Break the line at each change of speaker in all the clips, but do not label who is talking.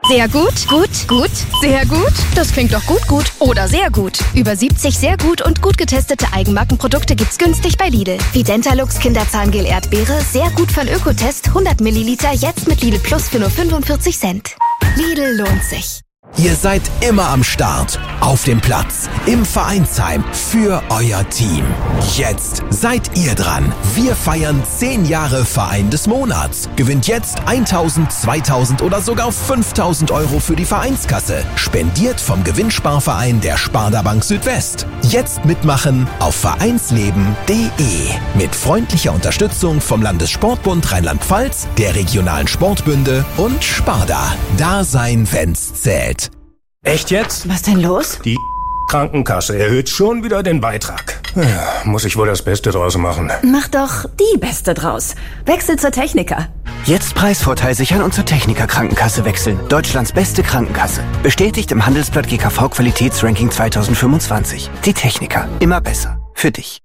Sehr gut, gut, gut, sehr gut. Das klingt doch gut, gut oder sehr gut. Über 70 sehr gut und gut getestete Eigenmarkenprodukte gibt's günstig bei Lidl. Wie Dentalux Kinderzahngel Erdbeere, sehr gut von Ökotest, 100 Milliliter, jetzt mit Lidl Plus für nur 45 Cent. Lidl lohnt sich.
Ihr seid immer am Start, auf dem Platz, im Vereinsheim, für euer Team. Jetzt seid ihr dran. Wir feiern 10 Jahre Verein des Monats. Gewinnt jetzt 1.000, 2.000 oder sogar 5.000 Euro für die Vereinskasse. Spendiert vom Gewinnsparverein der Sparda Bank Südwest. Jetzt mitmachen auf vereinsleben.de. Mit freundlicher Unterstützung vom Landessportbund Rheinland-Pfalz, der regionalen Sportbünde und Sparda. Da sein, wenn's zählt.
Echt jetzt?
Was denn los?
Die Krankenkasse erhöht schon wieder den Beitrag. Ja, muss ich wohl das Beste draus machen.
Mach doch die Beste draus. Wechsel zur Techniker.
Jetzt Preisvorteil sichern und zur Techniker Krankenkasse wechseln. Deutschlands beste Krankenkasse. Bestätigt im Handelsblatt GKV Qualitätsranking 2025. Die Techniker. Immer besser. Für dich.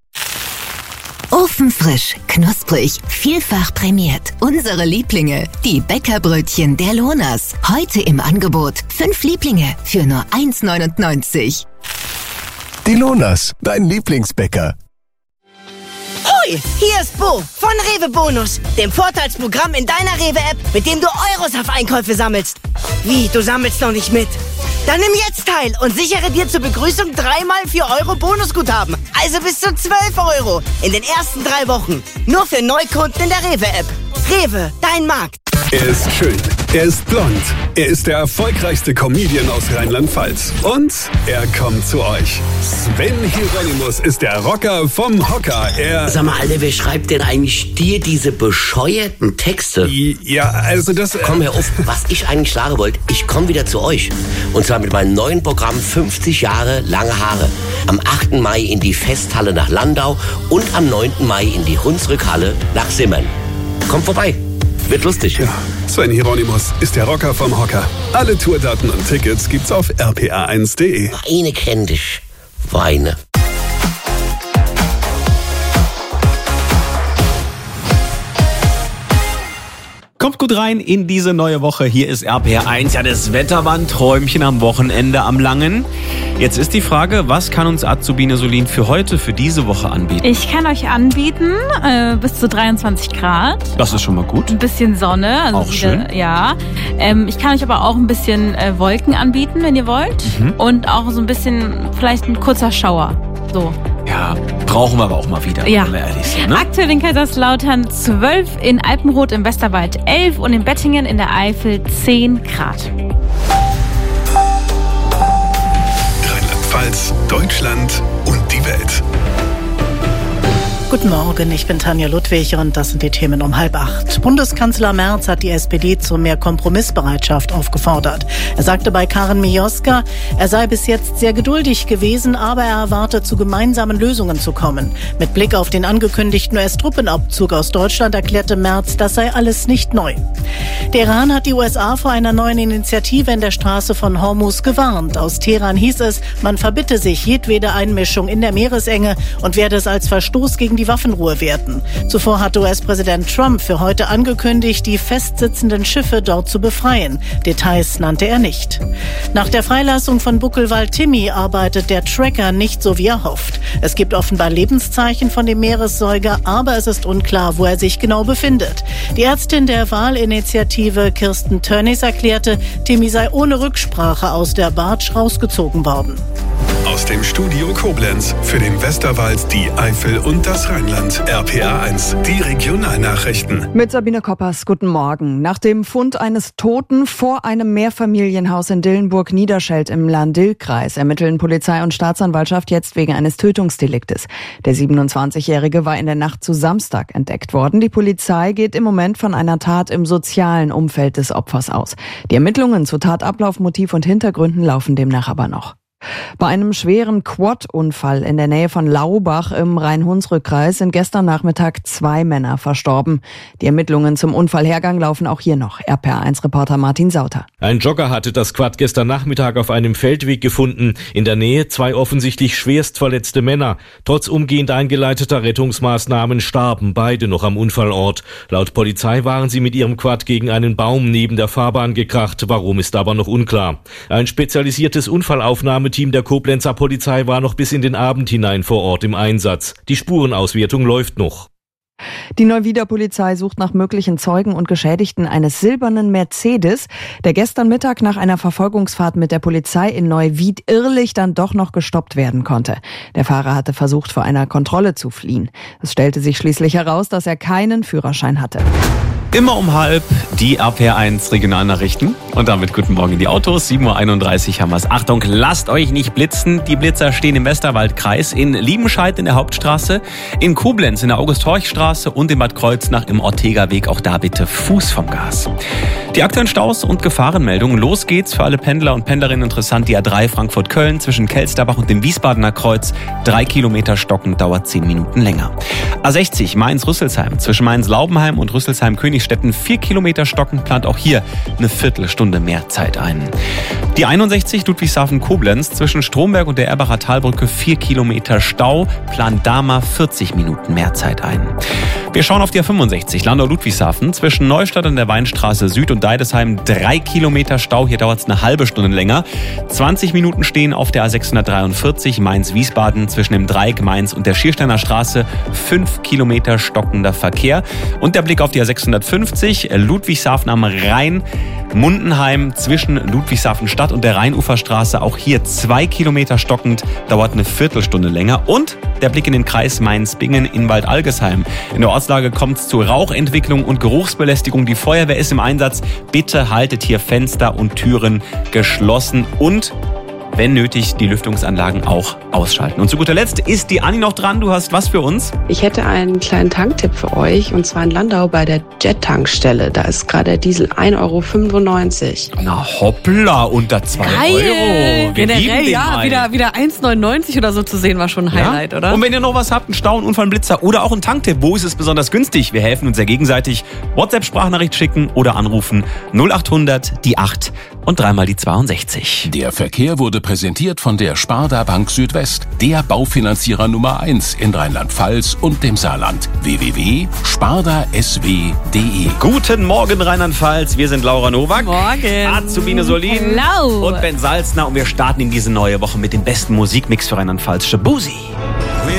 Ofenfrisch, knusprig, vielfach prämiert. Unsere Lieblinge, die Bäckerbrötchen der Lohners. Heute im Angebot 5 Lieblinge für nur 1,99.
Die Lohners, dein Lieblingsbäcker.
Hoi, hier ist Bo von Rewe Bonus, dem Vorteilsprogramm in deiner Rewe-App, mit dem du Euros auf Einkäufe sammelst. Wie, du sammelst noch nicht mit? Dann nimm jetzt teil und sichere dir zur Begrüßung 3x 4 Euro Bonusguthaben. Also bis zu 12 Euro in den ersten 3 Wochen. Nur für Neukunden in der Rewe-App. Rewe, dein Markt.
Er ist schön, er ist blond, er ist der erfolgreichste Comedian aus Rheinland-Pfalz. Und er kommt zu euch. Sven Hieronymus ist der Rocker vom Hocker.
Sag mal, Alter, wer schreibt denn eigentlich dir diese bescheuerten Texte?
Ja, also das...
Komm, hör auf, was ich eigentlich sagen wollte, ich komme wieder zu euch. Und zwar mit meinem neuen Programm 50 Jahre lange Haare. Am 8. Mai in die Festhalle nach Landau und am 9. Mai in die Hunsrückhalle nach Simmern. Kommt vorbei. Wird lustig.
Ja, Sven Hieronymus ist der Rocker vom Hocker. Alle Tourdaten und Tickets gibt's auf rpa1.de.
Weine kenn dich. Weine.
Kommt gut rein in diese neue Woche. Hier ist RPR1. Ja, das Wetter war ein Träumchen am Wochenende am Langen. Jetzt ist die Frage, was kann uns Azubine Solin für heute, für diese Woche anbieten?
Ich kann euch anbieten bis zu 23 Grad.
Das ist schon mal gut.
Ein bisschen Sonne. Also
auch schön.
Ja. Ich kann euch aber auch ein bisschen Wolken anbieten, wenn ihr wollt. Und auch so ein bisschen, vielleicht ein kurzer Schauer. So.
Ja, brauchen wir aber auch mal wieder,
ja.
Wenn wir ehrlich sind. Ne?
Aktuell in Kaiserslautern 12, in Alpenrot im Westerwald 11 und in Bettingen in der Eifel 10 Grad.
Rheinland-Pfalz, Deutschland und die Welt.
Guten Morgen, ich bin Tanja Ludwig und das sind die Themen um 7:30. Bundeskanzler Merz hat die SPD zu mehr Kompromissbereitschaft aufgefordert. Er sagte bei Karin Mioska, er sei bis jetzt sehr geduldig gewesen, aber er erwarte, zu gemeinsamen Lösungen zu kommen. Mit Blick auf den angekündigten US-Truppenabzug aus Deutschland erklärte Merz, das sei alles nicht neu. Der Iran hat die USA vor einer neuen Initiative in der Straße von Hormuz gewarnt. Aus Teheran hieß es, man verbitte sich jedwede Einmischung in der Meeresenge und werde es als Verstoß gegen die Waffenruhe werten. Zuvor hatte US-Präsident Trump für heute angekündigt, die festsitzenden Schiffe dort zu befreien. Details nannte er nicht. Nach der Freilassung von Buckelwald Timmy arbeitet der Tracker nicht so wie er hofft. Es gibt offenbar Lebenszeichen von dem Meeressäuger, aber es ist unklar, wo er sich genau befindet. Die Ärztin der Wahlinitiative Kirsten Tönnies erklärte, Timmy sei ohne Rücksprache aus der Bartsch rausgezogen worden.
Aus dem Studio Koblenz für den Westerwald, die Eifel und das Rheinland. RPA1, die Regionalnachrichten.
Mit Sabine Koppers, guten Morgen. Nach dem Fund eines Toten vor einem Mehrfamilienhaus in Dillenburg-Niederscheld im Lahn-Dill-Kreis ermitteln Polizei und Staatsanwaltschaft jetzt wegen eines Tötungsdeliktes. Der 27-Jährige war in der Nacht zu Samstag entdeckt worden. Die Polizei geht im Moment von einer Tat im sozialen Umfeld des Opfers aus. Die Ermittlungen zu Tatablauf, Motiv und Hintergründen laufen demnach aber noch. Bei einem schweren Quad-Unfall in der Nähe von Laubach im Rhein-Hunsrück-Kreis sind gestern Nachmittag 2 Männer verstorben. Die Ermittlungen zum Unfallhergang laufen auch hier noch. RPR1-Reporter Martin Sauter.
Ein Jogger hatte das Quad gestern Nachmittag auf einem Feldweg gefunden. In der Nähe 2 offensichtlich schwerst verletzte Männer. Trotz umgehend eingeleiteter Rettungsmaßnahmen starben beide noch am Unfallort. Laut Polizei waren sie mit ihrem Quad gegen einen Baum neben der Fahrbahn gekracht. Warum ist aber noch unklar. Ein spezialisiertes Unfallaufnahmeteam der Koblenzer Polizei war noch bis in den Abend hinein vor Ort im Einsatz. Die Spurenauswertung läuft noch.
Die Neuwieder Polizei sucht nach möglichen Zeugen und Geschädigten eines silbernen Mercedes, der gestern Mittag nach einer Verfolgungsfahrt mit der Polizei in Neuwied irrlich dann doch noch gestoppt werden konnte. Der Fahrer hatte versucht, vor einer Kontrolle zu fliehen. Es stellte sich schließlich heraus, dass er keinen Führerschein hatte.
Immer um 12:30 die RPR1 Regionalnachrichten. Und damit guten Morgen in die Autos. 7:31 haben wir es. Achtung, lasst euch nicht blitzen. Die Blitzer stehen im Westerwaldkreis, in Liebenscheid in der Hauptstraße, in Koblenz in der August-Horch-Straße und in Bad Kreuznach im Ortega-Weg. Auch da bitte Fuß vom Gas. Die aktuellen Staus und Gefahrenmeldungen. Los geht's für alle Pendler und Pendlerinnen interessant. Die A3 Frankfurt-Köln zwischen Kelsterbach und dem Wiesbadener Kreuz. 3 Kilometer stockend, dauert 10 Minuten länger. A60 Mainz-Rüsselsheim zwischen Mainz-Laubenheim und Rüsselsheim-Königsstetten 4 Kilometer stockend, plant auch hier eine Viertelstunde mehr Zeit ein. Die 61 Ludwigshafen-Koblenz zwischen Stromberg und der Erbacher Talbrücke 4 Kilometer Stau, plant da mal 40 Minuten mehr Zeit ein. Wir schauen auf die A65 Landau-Ludwigshafen zwischen Neustadt und der Weinstraße Süd und Deidesheim 3 Kilometer Stau, hier dauert es eine halbe Stunde länger. 20 Minuten stehen auf der A643 Mainz-Wiesbaden zwischen dem Dreieck Mainz und der Schiersteiner Straße, 5 Kilometer stockender Verkehr. Und der Blick auf die A56 Ludwigshafen am Rhein, Mundenheim zwischen Ludwigshafen Stadt und der Rheinuferstraße, auch hier 2 Kilometer stockend, dauert eine Viertelstunde länger. Und der Blick in den Kreis Mainz-Bingen in Waldalgesheim. In der Ortslage kommt es zu Rauchentwicklung und Geruchsbelästigung. Die Feuerwehr ist im Einsatz. Bitte haltet hier Fenster und Türen geschlossen und wenn nötig, die Lüftungsanlagen auch ausschalten. Und zu guter Letzt ist die Anni noch dran. Du hast was für uns?
Ich hätte einen kleinen Tanktipp für euch, und zwar in Landau bei der Jet-Tankstelle. Da ist gerade der Diesel 1,95 €.
Na hoppla, unter 2 €.
Generell, ja, wieder 1,99 € oder so zu sehen, war schon ein Highlight, oder?
Und wenn ihr noch was habt, einen Stau, einen Unfall, einen Blitzer oder auch einen Tanktipp, wo ist es besonders günstig? Wir helfen uns ja gegenseitig. WhatsApp-Sprachnachricht schicken oder anrufen 0800 die 8 und 3 die 62.
Der Verkehr wurde präsentiert von der Sparda Bank Südwest, der Baufinanzierer Nummer 1 in Rheinland-Pfalz und dem Saarland. www.spardasw.de.
Guten Morgen Rheinland-Pfalz, wir sind Laura Nowak,
Morgen.
Azubine Solin
Hello.
und Ben Salzner und wir starten in diese neue Woche mit dem besten Musikmix für Rheinland-Pfalz, Shabuzi.